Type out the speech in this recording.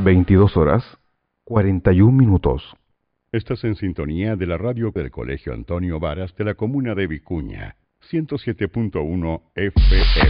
22:41. Estás en sintonía de la radio del Colegio Antonio Varas de la comuna de Vicuña, 107.1 FM.